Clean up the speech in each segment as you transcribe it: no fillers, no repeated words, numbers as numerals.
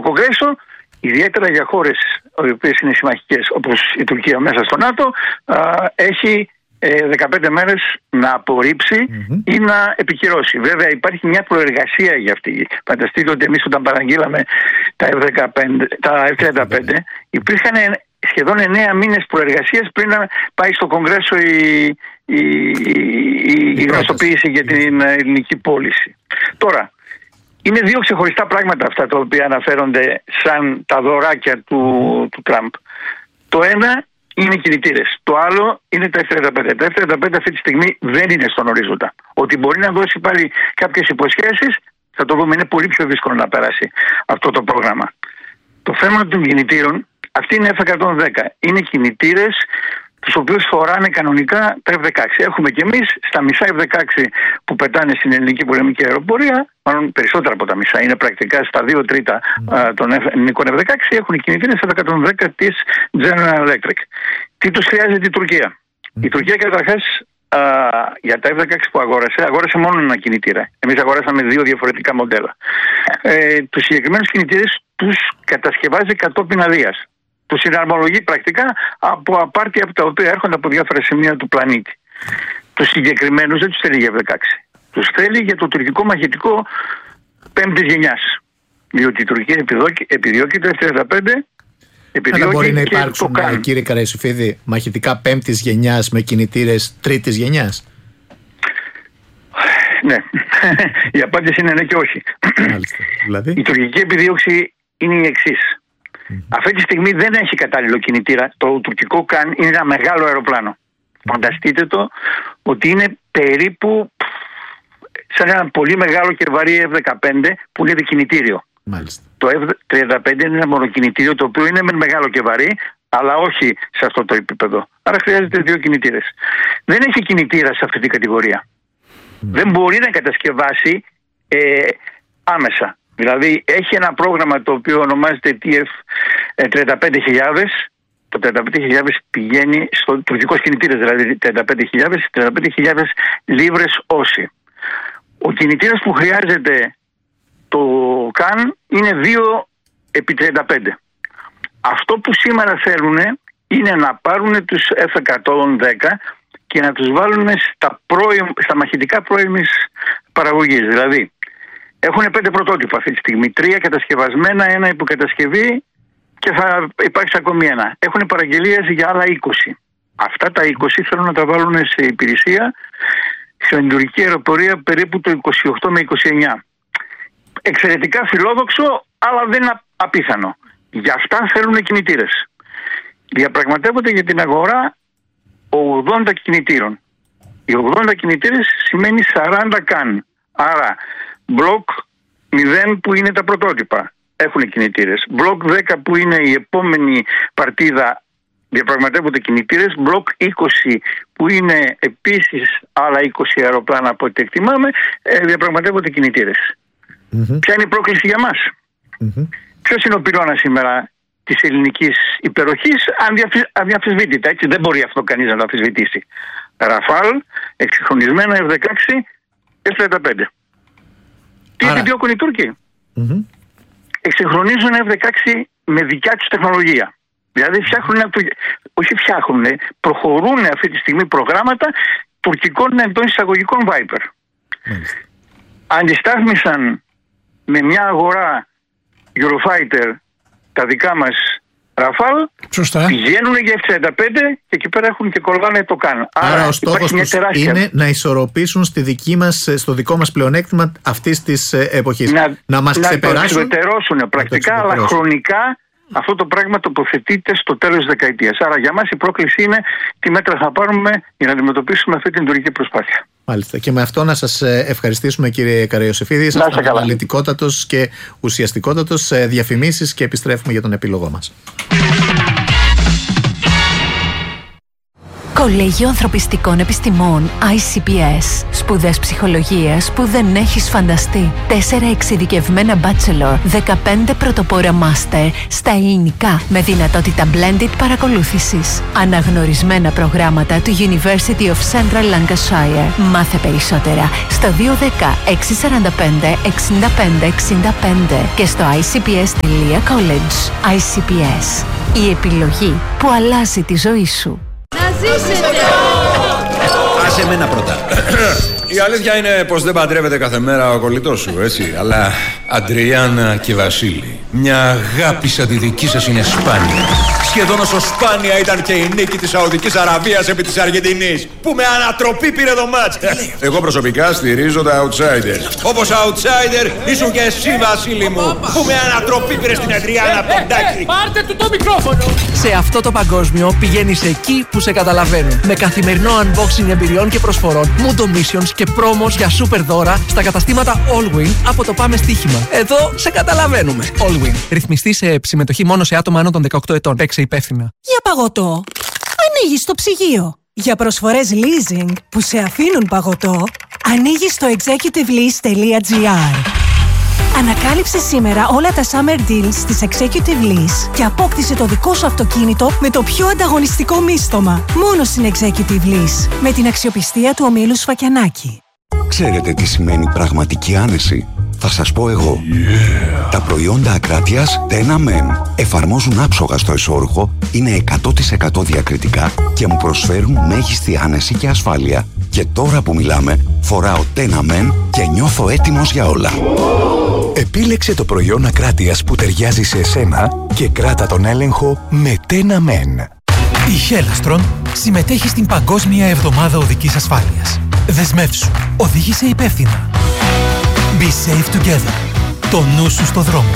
Κογκρέσο, ιδιαίτερα για χώρες οι οποίες είναι συμμαχικές, όπως η Τουρκία μέσα στο ΝΑΤΟ, έχει 15 μέρες να απορρίψει ή να επικυρώσει. Βέβαια υπάρχει μια προεργασία για αυτή. Φανταστείτε ότι εμείς όταν παραγγείλαμε τα F-35 υπήρχαν σχεδόν 9 μήνες προεργασίας πριν να πάει στο Κογκρέσο η γνωστοποίηση για την ελληνική πώληση. Τώρα, είναι δύο ξεχωριστά πράγματα αυτά τα οποία αναφέρονται σαν τα δωράκια του Τραμπ. Το ένα είναι κινητήρες. Το άλλο είναι τα F-35. Τα F-35 αυτή τη στιγμή δεν είναι στον ορίζοντα. Ότι μπορεί να δώσει πάλι κάποιες υποσχέσεις, θα το δούμε, είναι πολύ πιο δύσκολο να περάσει αυτό το πρόγραμμα. Το θέμα των κινητήρων, αυτή είναι F-110. Είναι κινητήρες τους οποίους φοράνε κανονικά τα F-16. Έχουμε και εμείς στα μισά F-16 που πετάνε στην ελληνική πολεμική αεροπορία, μάλλον περισσότερα από τα μισά, είναι πρακτικά στα 2 τρίτα των ελληνικών F-16, έχουν κινητήρες F-110 της General Electric. Τι τους χρειάζεται η Τουρκία? Η Τουρκία καταρχάς για τα F-16 που αγόρασε μόνο ένα κινητήρα. Εμείς αγοράσαμε 2 διαφορετικά μοντέλα. Τους συγκεκριμένους κινητήρες τους κατασκευάζει κατόπιν αδείας. Τους συναρμολογεί πρακτικά από απάρτια από τα οποία έρχονται από διάφορα σημεία του πλανήτη. Τους συγκεκριμένους δεν τους θέλει για F-16. Τους θέλει για το τουρκικό μαχητικό 5ης γενιάς. Διότι η Τουρκία επιδιώκει το F-35. Αλλά μπορεί να υπάρξουν, κύριε Καραϊσοφίδη, μαχητικά 5ης γενιάς με κινητήρες 3ης γενιάς? Ναι. Η απάντηση είναι ναι και όχι. Δηλαδή? Η τουρκική επιδίωξη είναι η εξής. Αυτή τη στιγμή δεν έχει κατάλληλο κινητήρα. Το τουρκικό Καν είναι ένα μεγάλο αεροπλάνο. Φανταστείτε το ότι είναι περίπου σαν ένα πολύ μεγάλο και βαρύ F-15 που είναι κινητήριο. Μάλιστα. Το F-35 είναι ένα μονοκινητήριο το οποίο είναι με μεγάλο και βαρύ, αλλά όχι σε αυτό το επίπεδο. Άρα χρειάζεται 2 κινητήρες. Δεν έχει κινητήρα σε αυτή την κατηγορία. Δεν μπορεί να κατασκευάσει άμεσα. Δηλαδή έχει ένα πρόγραμμα το οποίο ονομάζεται TF-35.000. Το 35.000 πηγαίνει στο τουρκικός κινητήρας, δηλαδή 35.000 λίβρες όση. Ο κινητήρας που χρειάζεται το ΚΑΝ είναι 2x35. Αυτό που σήμερα θέλουν είναι να πάρουν τους F-110 και να τους βάλουν στα μαχητικά πρώιμης παραγωγής. Δηλαδή έχουν 5 πρωτότυπα αυτή τη στιγμή. 3 κατασκευασμένα, 1 υποκατασκευή και θα υπάρξει ακόμη 1. Έχουν παραγγελίες για άλλα 20. Αυτά τα 20 θέλουν να τα βάλουν σε υπηρεσία στην τουρκική αεροπορία περίπου το 28 με 29. Εξαιρετικά φιλόδοξο, αλλά δεν είναι απίθανο. Γι' αυτά θέλουν κινητήρες. Διαπραγματεύονται για την αγορά 80 κινητήρων. Οι 80 κινητήρες σημαίνει 40 καν. Άρα μπλοκ 0 που είναι τα πρωτότυπα έχουν κινητήρες. Μπλοκ 10 που είναι η επόμενη παρτίδα διαπραγματεύονται κινητήρες. Μπλοκ 20 που είναι επίσης άλλα 20 αεροπλάνα από ό,τι εκτιμάμε διαπραγματεύονται κινητήρες. Ποια είναι η πρόκληση για μας? Ποιος είναι ο πυλώνας σήμερα της ελληνικής υπεροχής? Αδιαμφισβήτητα, έτσι, δεν μπορεί αυτό κανείς να το αμφισβητήσει. Ραφάλ, εξυγχρονισμένα F-16, F-35. Τι επιδιώκουν οι Τούρκοι? Εξυγχρονίζουν F-16 με δικιά τους τεχνολογία. Δηλαδή προχωρούν αυτή τη στιγμή προγράμματα τουρκικών εντός εισαγωγικών Viper. Αντιστάθμισαν με μια αγορά Eurofighter τα δικά μας Ραφάλ, πηγαίνουν για F-35 και εκεί πέρα έχουν και κολλάνε το ΚΑΝ. Άρα ο στόχος τους είναι να ισορροπήσουν στο δικό μας πλεονέκτημα αυτής της εποχής. Να μας ξεπεράσουν. Να το εξωτερώσουν πρακτικά, αλλά χρονικά αυτό το πράγμα τοποθετείται στο τέλος της δεκαετίας. Άρα για μας η πρόκληση είναι τι μέτρα θα πάρουμε για να αντιμετωπίσουμε αυτή την τουρκική προσπάθεια. Μάλιστα. Και με αυτό να σας ευχαριστήσουμε, κύριε Καραϊοσεφίδη. Ήσασταν αναλυτικότατος και ουσιαστικότατος. Διαφημίσεις και επιστρέφουμε για τον επίλογό μας. Κολέγιο Ανθρωπιστικών Επιστημών ICPS. Σπουδές ψυχολογίας που δεν έχεις φανταστεί. 4 εξειδικευμένα bachelor, 15 πρωτοπόρα master στα ελληνικά με δυνατότητα blended παρακολούθησης. Αναγνωρισμένα προγράμματα του University of Central Lancashire. Μάθε περισσότερα στο 210 645 65 65 και στο icps.college. ICPS. Η επιλογή που αλλάζει τη ζωή σου. Να ζήσετε! Άσε εμένα πρώτα. Η αλήθεια είναι πως δεν παντρεύεται κάθε μέρα ο κολλητός σου, έτσι. Αλλά Αντριάννα και Βασίλη, μια αγάπη σαν τη δική σας είναι σπάνια. Σχεδόν όσο σπάνια ήταν και η νίκη της Σαουδικής Αραβίας επί της Αργεντινής, που με ανατροπή πήρε το μάτς. Εγώ προσωπικά στηρίζω τα outsiders. Όπως outsider ήσουν και εσύ, Βασίλη μου, που με ανατροπή πήρε στην Αντριάννα Ποντάκη. Πάρτε του το μικρόφωνο! Σε αυτό το παγκόσμιο πηγαίνεις εκεί που σε καταλαβαίνουν. Με καθημερινό unboxing εμπειριών και προσφορών, Mundo Missions και πρόμος για super δώρα στα καταστήματα Allwin από το Πάμε Στοίχημα. Εδώ σε καταλαβαίνουμε. Allwin. Ρυθμιστή σε συμμετοχή μόνο σε άτομα άνω των 18 ετών. Παίξε υπεύθυνα. Για παγωτό, ανοίγεις το ψυγείο. Για προσφορές leasing που σε αφήνουν παγωτό, ανοίγεις το executivelease.gr. Ανακάλυψε σήμερα όλα τα summer deals της Executive Lease και απόκτησε το δικό σου αυτοκίνητο με το πιο ανταγωνιστικό μίστομα. Μόνο στην Executive Lease, με την αξιοπιστία του ομίλου Σφακιανάκη. Ξέρετε τι σημαίνει πραγματική άνεση? Θα σας πω εγώ. Τα προϊόντα Ακράτειας Tena Men εφαρμόζουν άψογα στο εσώρουχο, είναι 100% διακριτικά και μου προσφέρουν μέγιστη άνεση και ασφάλεια. Και τώρα που μιλάμε, φοράω Tena Men και νιώθω έτοιμος για όλα. Επίλεξε το προϊόν Ακράτειας που ταιριάζει σε εσένα και κράτα τον έλεγχο με Tena Men. Η Hellastron συμμετέχει στην Παγκόσμια Εβδομάδα Οδικής Ασφάλειας. Δεσμεύσου. Οδήγησε υπεύθυνα. Be safe together. Το νου σου στο δρόμο.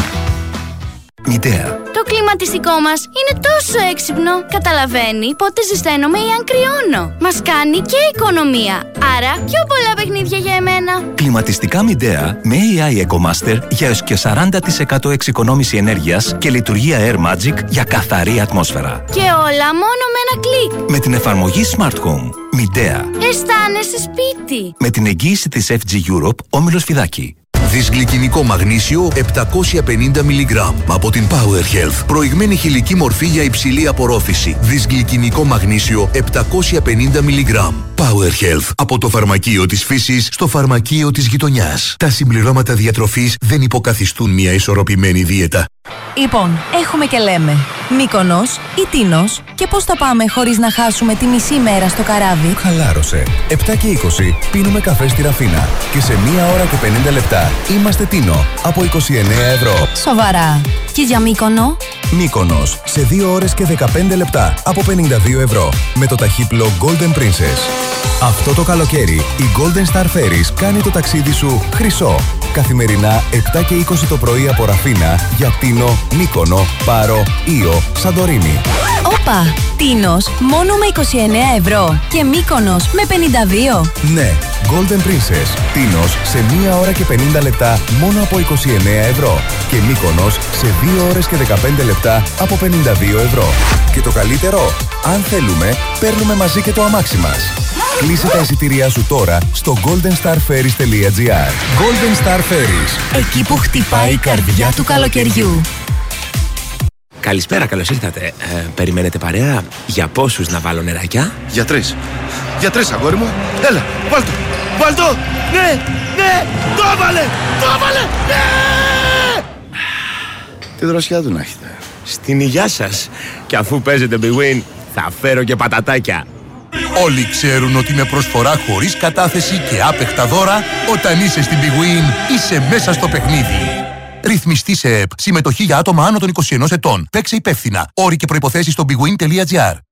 Midea. Το κλιματιστικό μας είναι τόσο έξυπνο. Καταλαβαίνει πότε ζεσταίνομαι ή αν κρυώνω. Μας κάνει και οικονομία. Άρα πιο πολλά παιχνίδια για εμένα. Κλιματιστικά Midea με AI EcoMaster για έως και 40% εξοικονόμηση ενέργειας και λειτουργία Air Magic για καθαρή ατμόσφαιρα. Και όλα μόνο με ένα κλικ. Με την εφαρμογή Smart Home. Midea. Αισθάνεσαι σπίτι. Με την εγγύηση της FG Europe, Όμιλος Φιδάκη. Δυσγλυκινικό μαγνήσιο 750 mg από την Power Health. Προηγμένη χηλική μορφή για υψηλή απορρόφηση. Δυσγλυκινικό μαγνήσιο 750 mg. Power Health. Από το φαρμακείο της φύσης στο φαρμακείο της γειτονιάς. Τα συμπληρώματα διατροφής δεν υποκαθιστούν μια ισορροπημένη δίαιτα. Λοιπόν, έχουμε και λέμε. Μύκονος ή Τίνος, και πώς θα πάμε χωρίς να χάσουμε τη μισή μέρα στο καράβι? Χαλάρωσε. 7 και 20 πίνουμε καφέ στη Ραφίνα και σε 1 ώρα και 50 λεπτά είμαστε Τίνο από 29 ευρώ. Σοβαρά. Και για Μύκονο? Μύκονος σε 2 ώρες και 15 λεπτά από 52 ευρώ με το ταχύπλο Golden Princess. Αυτό το καλοκαίρι η Golden Star Ferries κάνει το ταξίδι σου χρυσό. Καθημερινά 7 και 20 το πρωί από Ραφίνα για Τίνο, Μύκονο, Πάρο, Ήο, Σαντορίνη. Όπα! Τίνος μόνο με 29 ευρώ και Μύκονος με 52. Ναι, Golden Princess. Τίνος σε 1 ώρα και 50 λεπτά μόνο από 29 ευρώ και Μύκονος σε 2 ώρες και 15 λεπτά από 52 ευρώ. Και το καλύτερο, αν θέλουμε, παίρνουμε μαζί και το αμάξι μας. Κλείσε τα εισιτήριά σου τώρα στο goldenstarferries.gr. Golden Star Ferries. Εκεί που χτυπάει η καρδιά του καλοκαιριού. Καλησπέρα, καλώς ήρθατε. Περιμένετε παρέα? Για πόσους να βάλω νεράκια? Για 3. Για 3, αγόρι μου. Έλα, βάλτο. Βάλτο. Ναι, ναι. Το έβαλε. Το έβαλε. Ναι. Τι δροσιά του να έχετε. Στην υγειά σας. Και αφού παίζετε Big Win, θα φέρω και πατατάκια. Όλοι ξέρουν ότι με προσφορά χωρίς κατάθεση και άπεχτα δώρα, όταν είσαι στην Big Win, είσαι μέσα στο παιχνίδι. Ρυθμιστή σε ΕΠ. Συμμετοχή για άτομα άνω των 21 ετών. Παίξε υπεύθυνα. Όροι και προϋποθέσεις στο bigwin.gr.